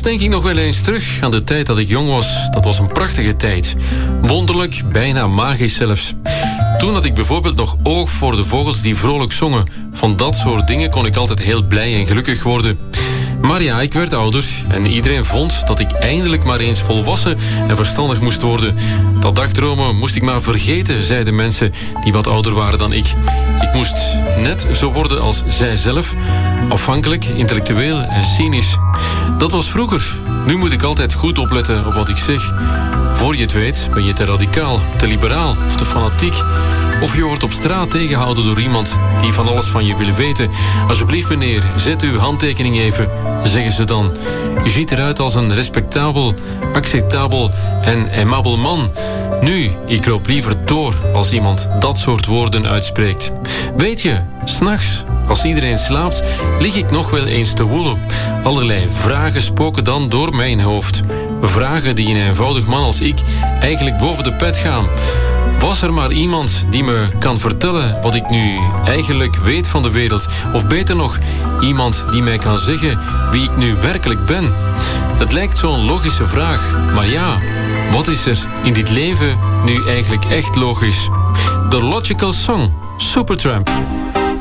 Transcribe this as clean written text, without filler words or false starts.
denk ik nog wel eens terug aan de tijd dat ik jong was. Dat was een prachtige tijd. Wonderlijk, bijna magisch zelfs. Toen had ik bijvoorbeeld nog oog voor de vogels die vrolijk zongen. Van dat soort dingen kon ik altijd heel blij en gelukkig worden. Maar ja, ik werd ouder en iedereen vond dat ik eindelijk maar eens volwassen en verstandig moest worden. Dat dagdromen moest ik maar vergeten, zeiden mensen die wat ouder waren dan ik. Ik moest net zo worden als zij zelf, afhankelijk, intellectueel en cynisch. Dat was vroeger. Nu moet ik altijd goed opletten op wat ik zeg. Voor je het weet ben je te radicaal, te liberaal of te fanatiek. Of je wordt op straat tegengehouden door iemand die van alles van je wil weten. Alsjeblieft meneer, zet uw handtekening even, zeggen ze dan. U ziet eruit als een respectabel, acceptabel en aimabel man. Nu, ik loop liever door als iemand dat soort woorden uitspreekt. Weet je, 's nachts, als iedereen slaapt, lig ik nog wel eens te woelen. Allerlei vragen spoken dan door mijn hoofd. Vragen die een eenvoudig man als ik eigenlijk boven de pet gaan. Was er maar iemand die me kan vertellen wat ik nu eigenlijk weet van de wereld? Of beter nog, iemand die mij kan zeggen wie ik nu werkelijk ben? Het lijkt zo'n logische vraag, maar ja, wat is er in dit leven nu eigenlijk echt logisch? The Logical Song, Supertramp.